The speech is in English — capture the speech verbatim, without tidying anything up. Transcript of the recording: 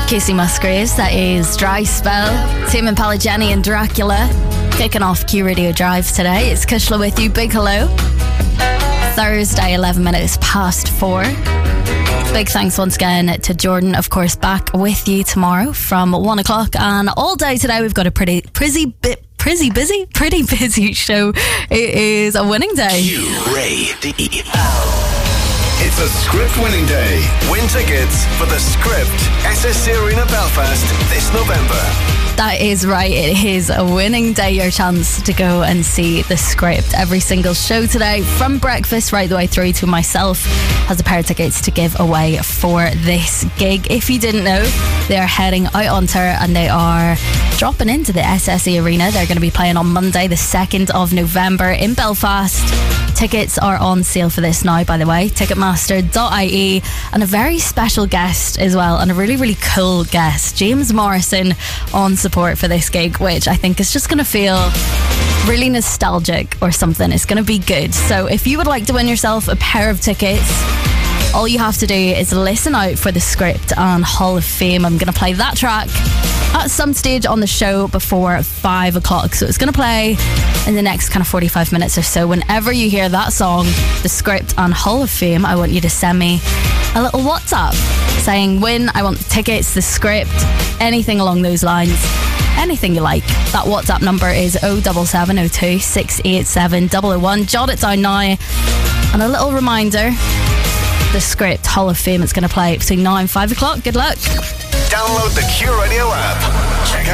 Casey Musgraves, that is Dry Spell. Tame Impala, Jenny and Dracula. Kicking off Q Radio Drive today. It's Kushla with you. Big hello. Thursday, eleven minutes past four. Big thanks once again to Jordan, of course, back with you tomorrow from one o'clock. And all day today we've got a pretty, pretty bit. Pretty busy, pretty busy show. It is a winning day. Q-Radio. It's a Script winning day. Win tickets for the Script S S C Arena Belfast this November. That is right. It is a winning day. Your chance to go and see the Script. Every single show today, from breakfast right the way through to myself, has a pair of tickets to give away for this gig. If you didn't know, they are heading out on tour and they are dropping into the S S E Arena. They're going to be playing on Monday, the second of November in Belfast. Tickets are on sale for this now, by the way. Ticketmaster dot I E. And a very special guest as well, and a really, really cool guest. James Morrison on support for this gig, which I think is just going to feel really nostalgic or something. It's going to be good. So if you would like to win yourself a pair of tickets, all you have to do is listen out for the Script and Hall of Fame. I'm going to play that track at some stage on the show before five o'clock. So it's going to play in the next kind of forty-five minutes or so. Whenever you hear that song, the Script and Hall of Fame, I want you to send me a little WhatsApp saying, win, I want the tickets, the Script, anything along those lines. Anything you like. That WhatsApp number is oh seven seven oh two, six eight seven, zero zero one. Jot it down now. And a little reminder, the Script Hall of Fame, it's going to play between now and five o'clock. Good luck. Download the Q Radio app. Check